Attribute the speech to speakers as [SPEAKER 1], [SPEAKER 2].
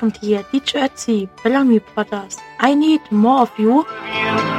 [SPEAKER 1] und hier DJ Ötzi, Bellamy Brothers. I need more of you.